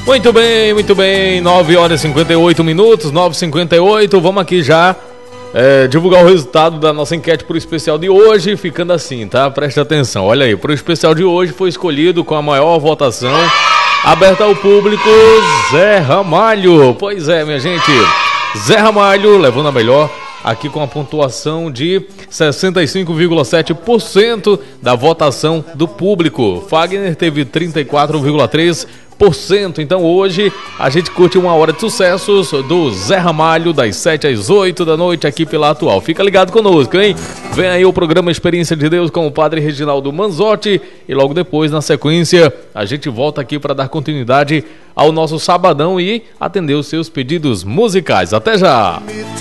Muito bem, 9 horas e 58 minutos, 9h58, vamos aqui já divulgar o resultado da nossa enquete pro especial de hoje, ficando assim, tá? Preste atenção, olha aí, pro especial de hoje foi escolhido com a maior votação, aberta ao público, Zé Ramalho. Pois é, minha gente, Zé Ramalho levando a melhor, aqui com a pontuação de 65,7% da votação do público. Fagner teve 34,3%. Então hoje a gente curte uma hora de sucessos do Zé Ramalho, das 7 às 8 da noite aqui pela Atual. Fica ligado conosco, hein? Vem aí o programa Experiência de Deus com o Padre Reginaldo Manzotti e logo depois, na sequência, a gente volta aqui para dar continuidade ao nosso sabadão e atender os seus pedidos musicais. Até já!